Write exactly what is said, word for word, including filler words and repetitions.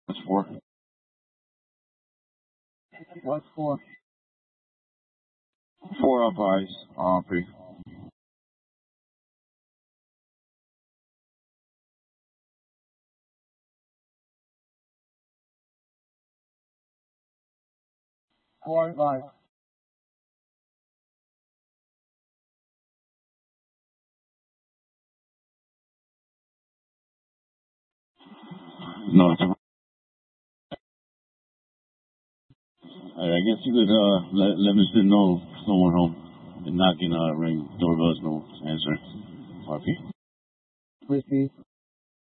What's four? What's four? Four up ice. R P. Four live. No, it's a, I guess you could uh, let, let Mister know someone home and knocking uh, ring doorbells, no answer. R P. Receive.